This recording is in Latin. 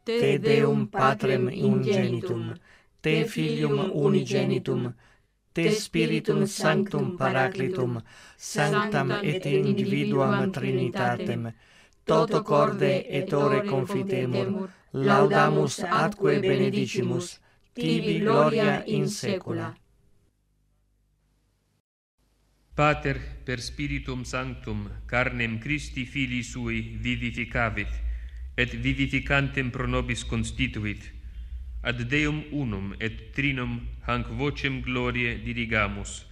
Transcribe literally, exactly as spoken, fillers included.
te Deum Patrem ingenitum, te Filium unigenitum, te Spiritum Sanctum Paraclitum, sanctam et individuam Trinitatem, toto corde et ore confitemur, laudamus atque benedicimus, tibi gloria in saecula. Pater, per Spiritum Sanctum, carnem Christi Filii Sui vivificavit, et vivificantem pro nobis constituit, ad Deum unum et Trinum hanc vocem gloriae dirigamus.